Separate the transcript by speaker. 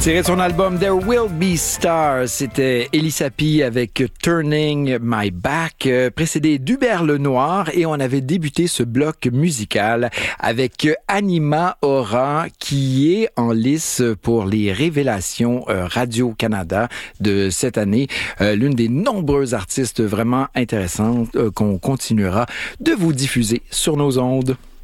Speaker 1: Tiré de son album There Will Be Stars, c'était Elisapie avec Turning My Back, précédé d'Hubert Lenoir, et on avait débuté ce bloc musical avec Anima Aura, qui est en lice pour les révélations Radio-Canada de cette année, l'une des nombreuses artistes vraiment intéressantes qu'on continuera de vous diffuser sur nos ondes.